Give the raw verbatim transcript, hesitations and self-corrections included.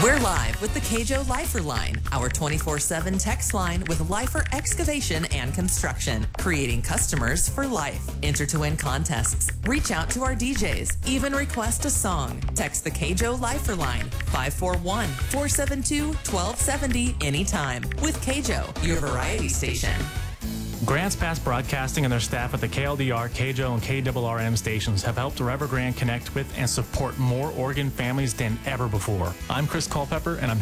We're live with the K-Joe Lifer Line, our twenty-four seven text line with Lifer Excavation and Construction, creating customers for life. Enter to win contests, reach out to our D Js, even request a song. Text the K-Joe Lifer Line, five four one, four seven two, one two seven zero anytime. With K-Joe, your variety station. Grants Pass Broadcasting and their staff at the K L D R, K J O, and K R R M stations have helped River Grand connect with and support more Oregon families than ever before. I'm Chris Culpepper, and I'm